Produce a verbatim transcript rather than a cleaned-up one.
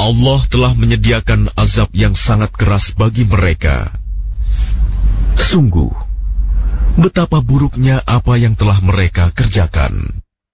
Allah telah menyediakan azab yang sangat keras bagi mereka. Sungguh, betapa buruknya apa yang telah mereka kerjakan.